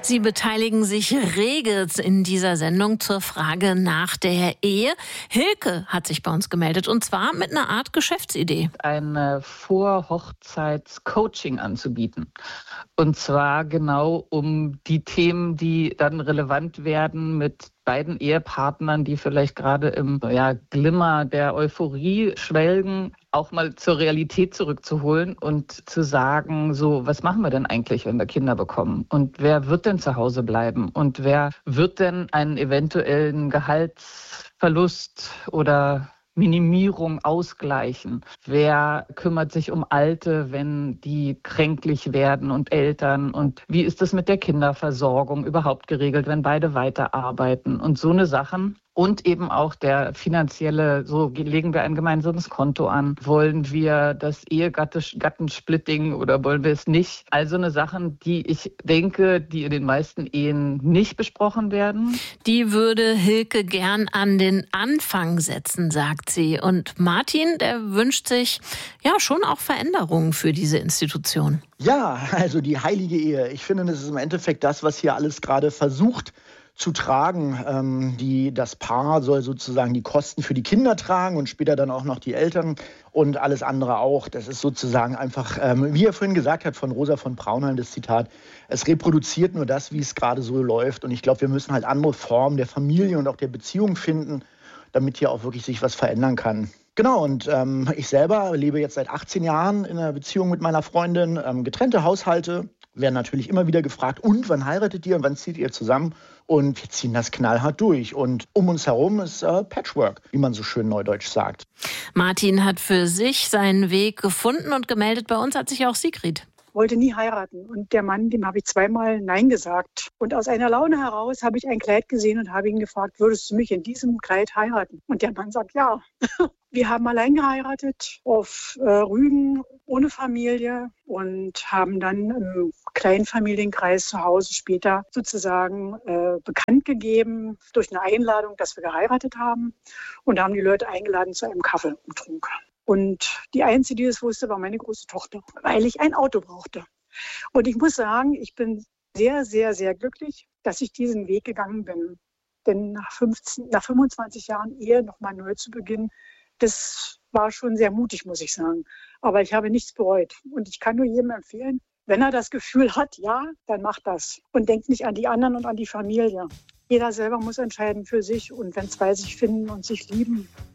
Sie beteiligen sich rege in dieser Sendung zur Frage nach der Ehe. Hilke hat sich bei uns gemeldet und zwar mit einer Art Geschäftsidee. Ein Vorhochzeits-Coaching anzubieten. Und zwar genau um die Themen, die dann relevant werden mit beiden Ehepartnern, die vielleicht gerade im Glimmer der Euphorie schwelgen, auch mal zur Realität zurückzuholen und zu sagen, so, was machen wir denn eigentlich, wenn wir Kinder bekommen? Und wer wird denn zu Hause bleiben? Und wer wird denn einen eventuellen Gehaltsverlust oder Minimierung ausgleichen? Wer kümmert sich um Alte, wenn die kränklich werden und Eltern? Und wie ist es mit der Kinderversorgung überhaupt geregelt, wenn beide weiterarbeiten? Und so eine Sachen. Und eben auch der finanzielle, so legen wir ein gemeinsames Konto an. Wollen wir das Ehegattensplitting oder wollen wir es nicht? Also eine Sachen, die ich denke, die in den meisten Ehen nicht besprochen werden. Die würde Hilke gern an den Anfang setzen, sagt sie. Und Martin, der wünscht sich ja schon auch Veränderungen für diese Institution. Ja, also die heilige Ehe. Ich finde, das ist im Endeffekt das, was hier alles gerade versucht zu tragen. Das Paar soll sozusagen die Kosten für die Kinder tragen und später dann auch noch die Eltern und alles andere auch. Das ist sozusagen einfach, wie er vorhin gesagt hat, von Rosa von Braunheim, das Zitat, es reproduziert nur das, wie es gerade so läuft. Und ich glaube, wir müssen halt andere Formen der Familie und auch der Beziehung finden, damit hier auch wirklich sich was verändern kann. Genau, und ich selber lebe jetzt seit 18 Jahren in einer Beziehung mit meiner Freundin, getrennte Haushalte, werden natürlich immer wieder gefragt, und wann heiratet ihr und wann zieht ihr zusammen? Und wir ziehen das knallhart durch. Und um uns herum ist Patchwork, wie man so schön neudeutsch sagt. Martin hat für sich seinen Weg gefunden und gemeldet bei uns hat sich auch Sigrid. Wollte nie heiraten. Und der Mann, dem habe ich zweimal Nein gesagt. Und aus einer Laune heraus habe ich ein Kleid gesehen und habe ihn gefragt, würdest du mich in diesem Kleid heiraten? Und der Mann sagt, ja. Wir haben allein geheiratet, auf Rügen, ohne Familie und haben dann im kleinen Familienkreis zu Hause später sozusagen bekannt gegeben durch eine Einladung, dass wir geheiratet haben. Und da haben die Leute eingeladen zu einem Kaffeeumtrunk. Und die Einzige, die das wusste, war meine große Tochter, weil ich ein Auto brauchte. Und ich muss sagen, ich bin sehr, sehr, sehr glücklich, dass ich diesen Weg gegangen bin. Denn nach 25 Jahren Ehe nochmal neu zu beginnen, das war schon sehr mutig, muss ich sagen. Aber ich habe nichts bereut. Und ich kann nur jedem empfehlen, wenn er das Gefühl hat, ja, dann macht das. Und denkt nicht an die anderen und an die Familie. Jeder selber muss entscheiden für sich. Und wenn zwei sich finden und sich lieben,